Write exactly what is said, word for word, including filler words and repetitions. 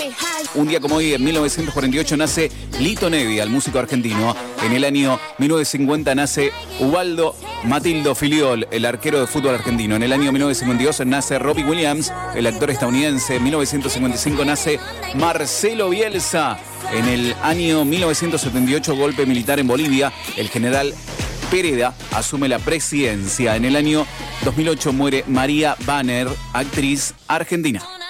Un día como hoy, en mil novecientos cuarenta y ocho, nace Lito Nevia, el músico argentino. En el año mil novecientos cincuenta nace Ubaldo Matildo Filiol, el arquero de fútbol argentino. En el año mil novecientos cincuenta y dos nace Robbie Williams, el actor estadounidense. En mil novecientos cincuenta y cinco nace Marcelo Bielsa. En el año mil novecientos setenta y ocho, golpe militar en Bolivia. El general Pereda asume la presidencia. En el año dos mil ocho muere María Banner, actriz argentina.